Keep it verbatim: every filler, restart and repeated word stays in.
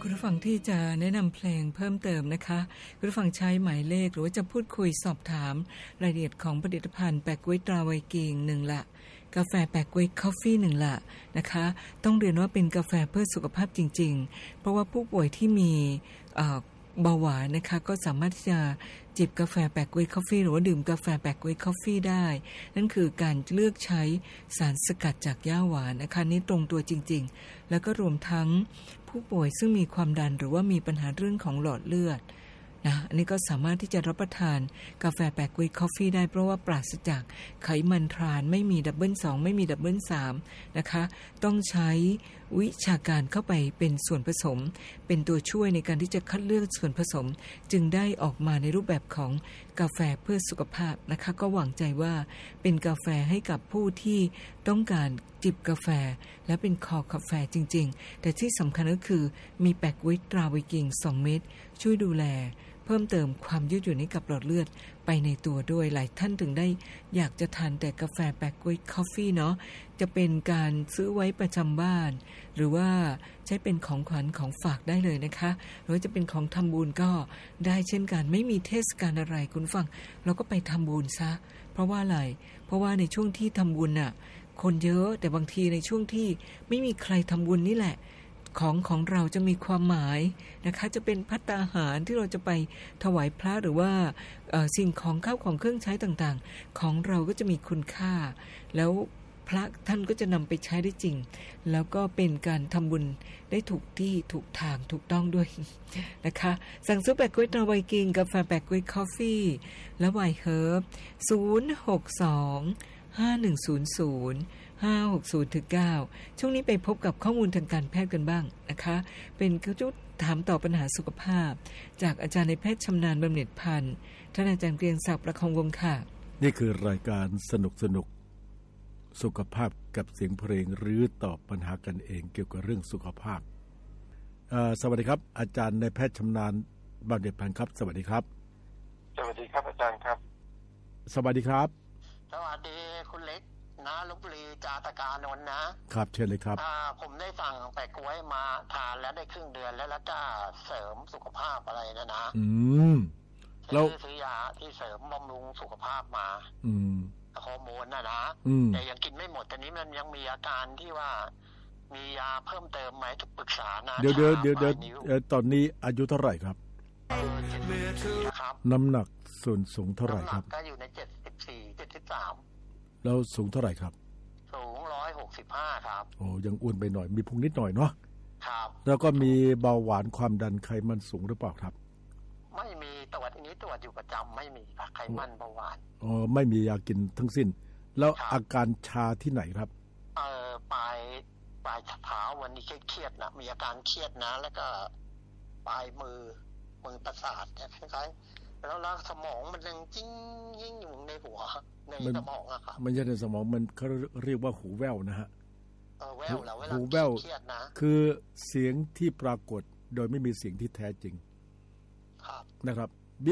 คุณผู้ฟังที่จะแนะนำเพลงเพิ่มเติมนะคะคุณผู้ฟังใช้หมายเลขหรือว่าจะพูดคุยสอบถามรายละเอียดของผลิตภัณฑ์แปะก๊วยตราไวกิงหนึ่งละกาแฟแปะก๊วยคอฟฟี่หนึ่งละนะคะต้องเรียนว่าเป็นกาแฟเพื่อสุขภาพจริงๆเพราะว่าผู้ป่วยที่มีเบาหวานนะคะก็สามารถที่จะจิบกาแฟแปะก๊วยคอฟฟี่หรือว่าดื่มกาแฟแปะก๊วยคอฟฟี่ได้นั่นคือการเลือกใช้สารสกัดจากหญ้าหวานนะคะนี่ตรงตัวจริงๆแล้วก็รวมทั้งผู้ป่วยซึ่งมีความดันหรือว่ามีปัญหาเรื่องของหลอดเลือดนะอันนี้ก็สามารถที่จะรับประทานกาแฟแปะก๊วยคอฟฟี่ได้เพราะว่าปราศจากไขมันทรานไม่มีดับเบิลสองไม่มีดับเบิลสามนะคะต้องใช้วิชาการเข้าไปเป็นส่วนผสมเป็นตัวช่วยในการที่จะคัดเลือกส่วนผสมจึงได้ออกมาในรูปแบบของกาแฟเพื่อสุขภาพนะคะก็หวังใจว่าเป็นกาแฟให้กับผู้ที่ต้องการจิบกาแฟและเป็นคอกาแฟจริงๆแต่ที่สำคัญก็คือมีแปะก๊วยตราไวกิงสองเม็ดช่วยดูแลเพิ่มเติมความยืดหยุ่นให้กับหลอดเลือดไปในตัวด้วยหลายท่านถึงได้อยากจะทานแต่กาแฟแปะก๊วยคอฟฟี่เนาะจะเป็นการซื้อไว้ประจำบ้านหรือว่าใช้เป็นของขวัญของฝากได้เลยนะคะหรือจะเป็นของทำบุญก็ได้เช่นกันไม่มีเทศกาลอะไรคุณฟังเราก็ไปทำบุญซะเพราะว่าอะไรเพราะว่าในช่วงที่ทำบุญน่ะคนเยอะแต่บางทีในช่วงที่ไม่มีใครทำบุญนี่แหละของของเราจะมีความหมายนะคะจะเป็นภัตตาหารที่เราจะไปถวายพระหรือว่าสิ่งของข้าวของเครื่องใช้ต่างๆของเราก็จะมีคุณค่าแล้วพระท่านก็จะนำไปใช้ได้จริงแล้วก็เป็นการทำบุญได้ถูกที่ถูกทางถูกต้องด้วยนะคะสั่งซื้อแปะก๊วยตราไวกิงกาแฟแปะก๊วยคอฟฟี่และไวน์เฮิร์บศูนย์ หก สอง ห้า หนึ่ง ศูนย์ ศูนย์ ห้า หก ศูนย์ เก้า ช่วงนี้ไปพบกับข้อมูลทางการแพทย์กันบ้างนะคะเป็นจุดถามตอบปัญหาสุขภาพจากอาจารย์นายแพทย์ชำนาญบำเหน็จพันธ์ท่านอาจารย์เกรียงศักดิ์ประคองวงศ์ค่ะนี่คือรายการสนุกสนุกสุขภาพกับเสียงเพลงหรือตอบปัญหากันเองเกี่ยวกับเรื่องสุขภาพสวัสดีครับอาจารย์นายแพทย์ชำนาญบำเหน็จพันธ์ครับสวัสดีครับสวัสดีครับอาจารย์ครับสวัสดีครับสวัสดีคุณเล็กนะลพบุรีจาตการนนท์นะครับเชิญเลยครับผมได้สั่งแปะก๊วยมาทานแล้วได้ครึ่งเดือนแล้วแล้วก็เสริมสุขภาพอะไรนะนะอืมแล้วซื้อยาที่เสริมบำรุงสุขภาพมาอืมฮอร์โมนนะนะแต่ยังกินไม่หมดตอนนี้มันยังมีอาการที่ว่ามียาเพิ่มเติมไหมทุกปรึกษานะเดี๋ยวเดี๋ยวเดี๋ยวเดี๋ยวตอนนี้อายุเท่าไหร่ครับครับน้ำหนักส่วนสูงเท่าไหร่ครับก็อยู่ในเจ็ดสิบสี่ เจ็ดสิบสามแล้วสูงเท่าไหร่ครับสูงหนึ่งร้อยหกสิบห้าครับโอ้ยังอ้วนไปหน่อยมีพุงนิดหน่อยเนาะครับแล้วก็มีเบาหวานความดันไขมันสูงหรือเปล่าครับไม่มีตรวจอันนี้ตรวจอยู่ประจำไม่มีไขมันเบาหวานอ๋อไม่มียากินทั้งสิ้นแล้วอาการชาที่ไหนครับเออปลายปลายเท้าวันนี้เครียดๆนะมีอาการเครียดนะแล้วก็ปลายมือมือประสาทคล้ายๆแล้วแล้วสมองมันยังจิ้งยิ่งอยู่ในหัวในสมองอะครับมันจะในสมองมันเขาเรียกว่าหูแว่วนะฮะเออแว่วแล้วเวลาหูแว่วเครียดนะคือเสียงที่ปรากฏโดยไม่มีเสียงที่แท้จริงครับนะครับ